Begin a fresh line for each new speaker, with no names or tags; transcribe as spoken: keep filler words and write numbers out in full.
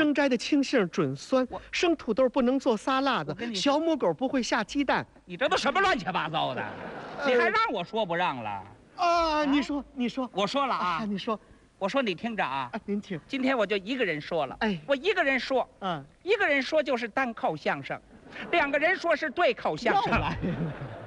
生摘的青杏准酸，生土豆不能做沙拉子，小母狗不会下鸡蛋。
你这都什么乱七八糟的？你还让我说不让了？
啊，你说，你说，
我说了啊，
你说，
我说你听着啊，
您听，
今天我就一个人说了，
哎，
我一个人说，
嗯，
一个人说就是单口相声，两个人说是对口相声。